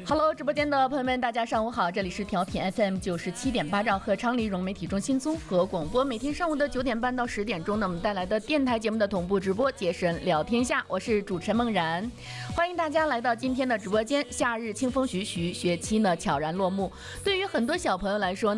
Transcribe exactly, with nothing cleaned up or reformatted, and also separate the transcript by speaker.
Speaker 1: Hello， 直播间的朋友们，大家上午好，这里是调频 F M 九十七点八兆赫昌黎融媒体中心综合广播，每天上午的九点半到十点钟呢，我们带来的电台节目的同步直播，杰神聊天下，我是主持人梦然，欢迎大家来到今天的直播间。夏日清风徐徐，学期呢悄然落幕，对于很多小朋友来说